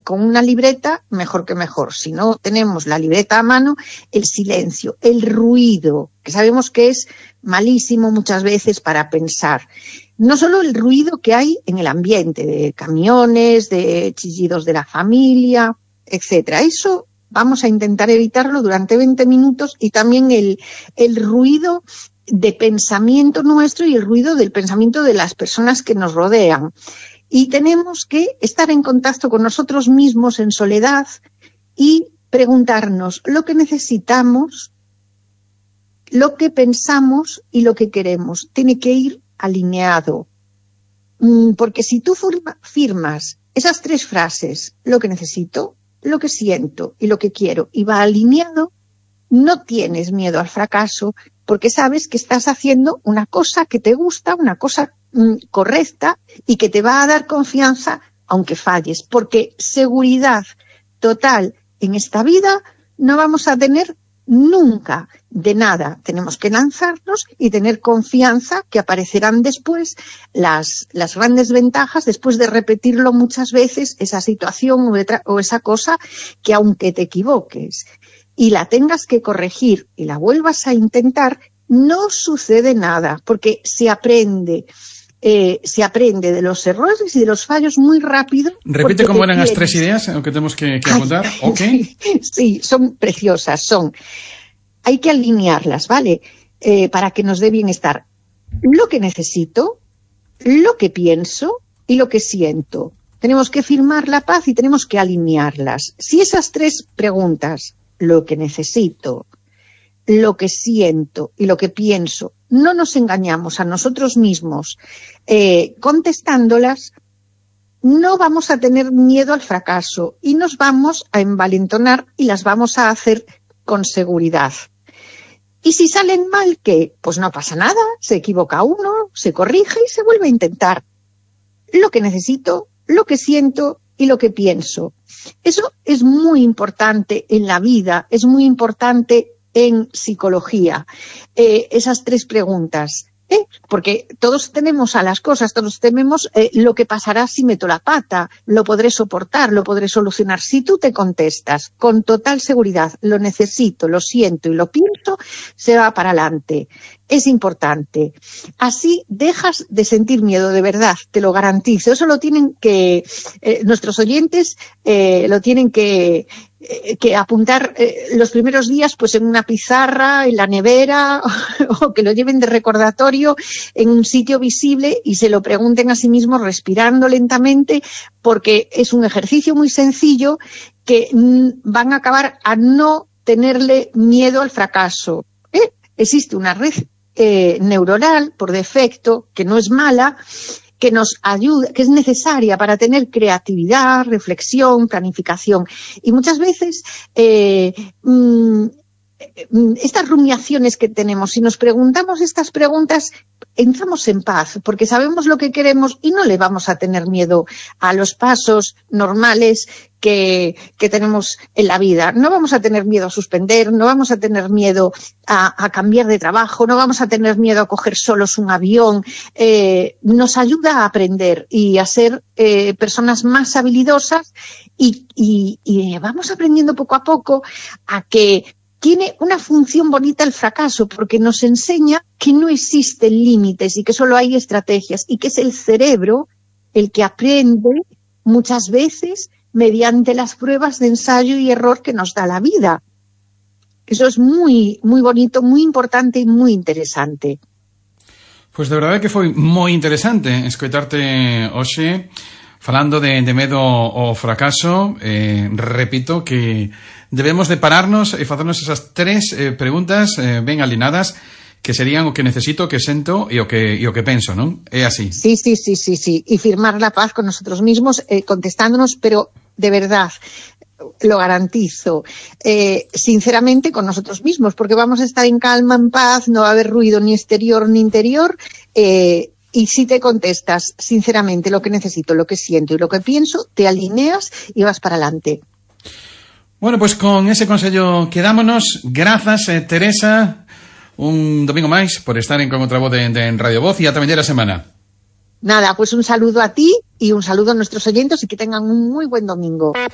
con una libreta, mejor que mejor. Si no tenemos la libreta a mano, el silencio, el ruido, que sabemos que es malísimo muchas veces para pensar. No solo el ruido que hay en el ambiente, de camiones, de chillidos de la familia, etcétera. Eso vamos a intentar evitarlo durante 20 minutos y también el ruido de pensamiento nuestro y el ruido del pensamiento de las personas que nos rodean. Y tenemos que estar en contacto con nosotros mismos en soledad y preguntarnos lo que necesitamos, lo que pensamos y lo que queremos. Tiene que ir alineado. Porque si tú firmas esas 3 frases, lo que necesito, lo que siento y lo que quiero, y va alineado, no tienes miedo al fracaso porque sabes que estás haciendo una cosa que te gusta, una cosa correcta y que te va a dar confianza aunque falles, porque seguridad total en esta vida no vamos a tener nunca de nada. Tenemos que lanzarnos y tener confianza que aparecerán después las grandes ventajas después de repetirlo muchas veces, esa situación o esa cosa que aunque te equivoques y la tengas que corregir y la vuelvas a intentar, no sucede nada, porque se aprende de los errores y de los fallos muy rápido. Repite cómo eran las 3 ideas que tenemos que apuntar. Okay. Sí, son preciosas, hay que alinearlas, ¿vale? Para que nos dé bienestar. Lo que necesito, lo que pienso y lo que siento. Tenemos que firmar la paz y tenemos que alinearlas. Si esas 3 preguntas, lo que necesito, lo que siento y lo que pienso, no nos engañamos a nosotros mismos contestándolas, no vamos a tener miedo al fracaso y nos vamos a envalentonar y las vamos a hacer con seguridad. Y si salen mal, ¿qué? Pues no pasa nada, se equivoca uno, se corrige y se vuelve a intentar. Lo que necesito, lo que siento y lo que pienso. Eso es muy importante en la vida, es muy importante en psicología, esas 3 preguntas. Porque todos tememos a las cosas, todos tememos lo que pasará si meto la pata, lo podré soportar, lo podré solucionar. Si tú te contestas con total seguridad, lo necesito, lo siento y lo pienso, se va para adelante. Es importante. Así dejas de sentir miedo, de verdad, te lo garantizo. Eso lo tienen que, nuestros oyentes lo tienen que apuntar los primeros días pues en una pizarra, en la nevera, o que lo lleven de recordatorio en un sitio visible y se lo pregunten a sí mismos respirando lentamente, porque es un ejercicio muy sencillo que van a acabar a no tenerle miedo al fracaso. Existe una red neuronal por defecto, que no es mala, que nos ayuda, que es necesaria para tener creatividad, reflexión, planificación. Y muchas veces estas rumiaciones que tenemos, si nos preguntamos estas preguntas, entramos en paz, porque sabemos lo que queremos y no le vamos a tener miedo a los pasos normales que tenemos en la vida. No vamos a tener miedo a suspender, no vamos a tener miedo a cambiar de trabajo, no vamos a tener miedo a coger solos un avión. Nos ayuda a aprender y a ser personas más habilidosas y vamos aprendiendo poco a poco a que tiene una función bonita el fracaso, porque nos enseña que no existen límites y que solo hay estrategias y que es el cerebro el que aprende muchas veces mediante las pruebas de ensayo y error que nos da la vida. Eso es muy, muy bonito, muy importante y muy interesante. Pois de verdade que foi moi interesante escoitarte hoxe falando de medo ao fracaso. Repito que debemos de pararnos e facernos esas 3 preguntas ben alineadas, que serían o que necesito, o que sento e o que penso, non? É así. Sí. Y firmar la paz con nosotros mismos, contestándonos, pero de verdad, lo garantizo, sinceramente con nosotros mismos, porque vamos a estar en calma, en paz, no va a haber ruido ni exterior ni interior, y si te contestas sinceramente lo que necesito, lo que siento y lo que pienso, te alineas y vas para adelante. Bueno, pues con ese consello quedámonos. Grazas, Teresa, un domingo máis por estar en Con Outra Voz en Radio Voz e ata mañá a semana. Nada, pues un saludo a ti y un saludo a nuestros oyentes y que tengan un muy buen domingo.